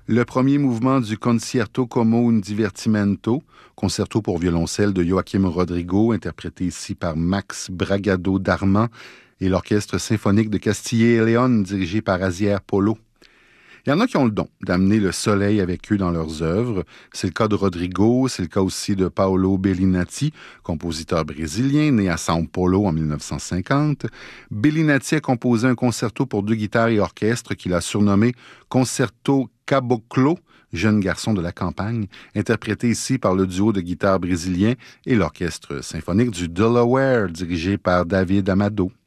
Le premier mouvement du Concerto como un divertimento, concerto pour violoncelle de Joaquim Rodrigo, interprété ici par Max Bragado d'Armand, et l'Orchestre symphonique de Castille et Léon, dirigé par Asier Polo. Il y en a qui ont le don d'amener le soleil avec eux dans leurs œuvres. C'est le cas de Rodrigo, c'est le cas aussi de Paolo Bellinati, compositeur brésilien né à São Paulo en 1950. Bellinati a composé un concerto pour 2 guitares et orchestre qu'il a surnommé Concerto Caboclo, jeune garçon de la campagne, interprété ici par le duo de guitare brésilien et l'Orchestre symphonique du Delaware, dirigé par David Amado.